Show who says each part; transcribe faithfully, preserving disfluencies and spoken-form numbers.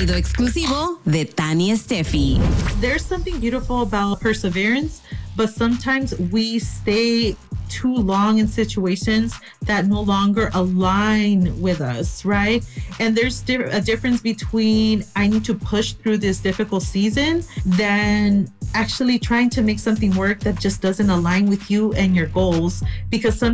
Speaker 1: contenido exclusivo de Tani Steffi.
Speaker 2: There's something beautiful about perseverance, but sometimes we stay too long in situations that no longer align with us, right? And there's a difference between I need to push through this difficult season than actually trying to make something work that just doesn't align with you and your goals, because some